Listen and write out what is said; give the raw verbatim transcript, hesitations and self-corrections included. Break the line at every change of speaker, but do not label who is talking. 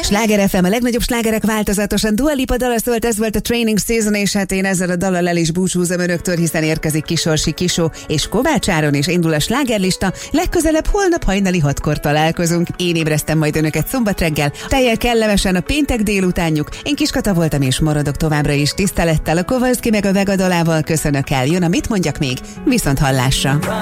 Sláger ef em, a legnagyobb slágerek változatosan. Dua Lipa dala szólt, ez volt a Training Season, és hát én ezzel a dallal el is búcsúzom önöktől, hiszen érkezik Kisorsi Kisó, és Kovács Áron is indul a slágerlista. Legközelebb holnap hajnali hatkor találkozunk. Én ébresztem majd önöket szombat reggel, teljel kellemesen a péntek délutánjuk. Én Kiskata voltam, és maradok továbbra is tisztelettel a Kovalszki meg a Vega dalával köszönök el. Jön a Mit mondjak még? Viszont hallásra!